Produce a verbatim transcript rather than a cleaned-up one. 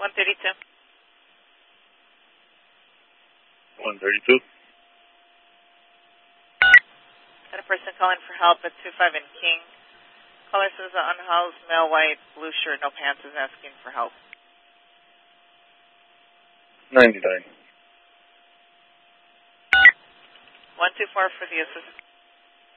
one thirty-two. one thirty-two. Got a person calling for help at two five and King. Caller says an unhoused male, white, blue shirt, no pants, is asking for help. ninety-nine. one two four for the assistant.